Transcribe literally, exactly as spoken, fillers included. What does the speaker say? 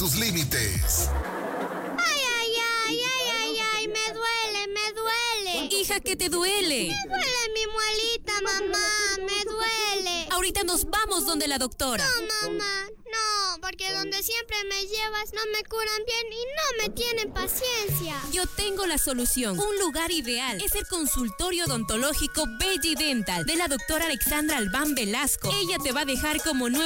tus límites. Ay, ay, ay, ay, ay, ay, me duele, me duele. Hija, ¿qué te duele? Me duele mi muelita, mamá, me duele. Ahorita nos vamos donde la doctora. No, mamá, no, porque donde siempre me llevas no me curan bien y no me tienen paciencia. Yo tengo la solución. Un lugar ideal es el consultorio odontológico Belly Dental de la doctora Alexandra Albán Velasco. Ella te va a dejar como nuevo